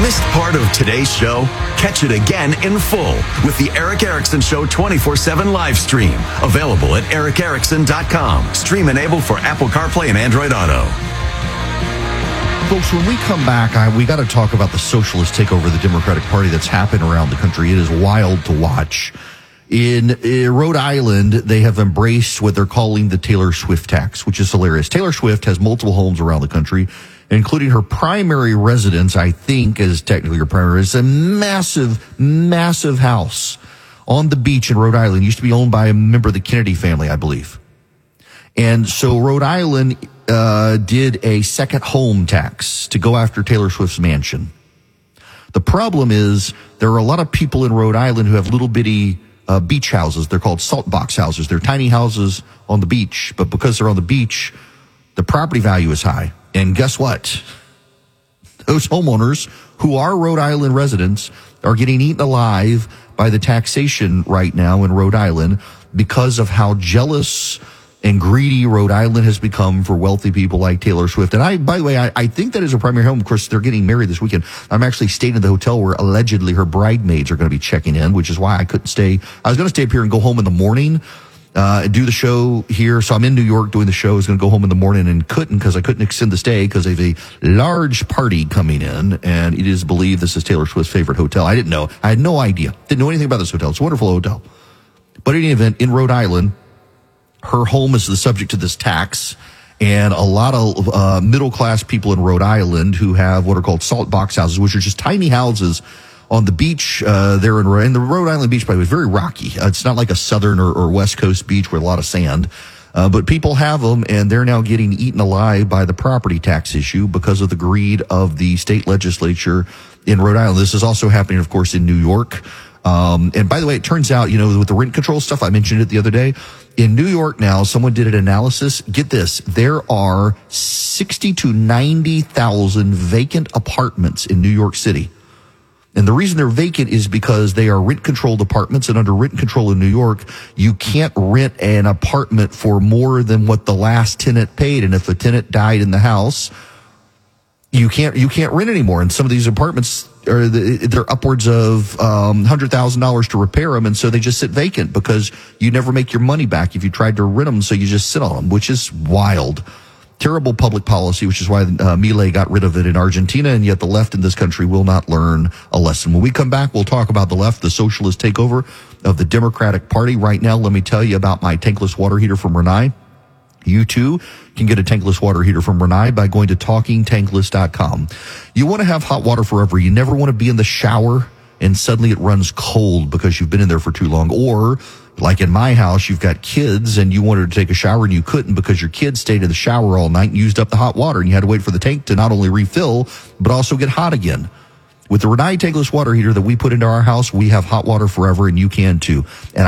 Missed part of today's show? Catch it again in full with the Eric Erickson Show 24/7 live stream. Available at ericerickson.com. Stream enabled for Apple CarPlay and Android Auto. Folks, when we come back, we got to talk about the socialist takeover of the Democratic Party that's happened around the country. It is wild to watch. In Rhode Island, they have embraced what they're calling the Taylor Swift tax, which is hilarious. Taylor Swift has multiple homes around the country, including her primary residence, I think is technically her primary residence, a massive, massive house on the beach in Rhode Island. It used to be owned by a member of the Kennedy family, I believe. And so Rhode Island did a second home tax to go after Taylor Swift's mansion. The problem is there are a lot of people in Rhode Island who have little bitty beach houses. They're called salt box houses. They're tiny houses on the beach, but because they're on the beach, the property value is high. And guess what? Those homeowners who are Rhode Island residents are getting eaten alive by the taxation right now in Rhode Island because of how jealous and greedy Rhode Island has become for wealthy people like Taylor Swift. And by the way, I think that is her primary home. Of course, they're getting married this weekend. I'm actually staying in the hotel where allegedly her bridesmaids are going to be checking in, which is why I couldn't stay. I was going to stay up here and go home in the morning, and do the show here. So I'm in New York doing the show. I was going to go home in the morning and couldn't because I couldn't extend the stay because of a large party coming in. And it is believed this is Taylor Swift's favorite hotel. I didn't know. I had no idea. Didn't know anything about this hotel. It's a wonderful hotel. But in any event, in Rhode Island, her home is the subject of this tax, and a lot of middle-class people in Rhode Island who have what are called salt box houses, which are just tiny houses on the beach there in the Rhode Island beach, by the way, is very rocky. It's not like a southern or west coast beach with a lot of sand, but people have them, and they're now getting eaten alive by the property tax issue because of the greed of the state legislature in Rhode Island. This is also happening, of course, in New York. And by the way, it turns out, with the rent control stuff, I mentioned it the other day. In New York now, someone did an analysis. Get this. There are 60 to 90,000 vacant apartments in New York City. And the reason they're vacant is because they are rent-controlled apartments, and under rent control in New York, you can't rent an apartment for more than what the last tenant paid. And if a tenant died in the house, you can't rent anymore. And some of these apartments they're upwards of $100,000 to repair them, and so they just sit vacant because you never make your money back if you tried to rent them. So you just sit on them, which is wild. Terrible public policy, which is why Milei got rid of it in Argentina, and yet the left in this country will not learn a lesson. When we come back, we'll talk about the left, the socialist takeover of the Democratic Party. Right now, let me tell you about my tankless water heater from Rinnai. You too can get a tankless water heater from Rinnai by going to talkingtankless.com. You want to have hot water forever. You never want to be in the shower and suddenly it runs cold because you've been in there for too long. Or like in my house, you've got kids and you wanted to take a shower and you couldn't because your kids stayed in the shower all night and used up the hot water, and you had to wait for the tank to not only refill, but also get hot again. With the Rinnai tankless water heater that we put into our house, we have hot water forever, and you can too. And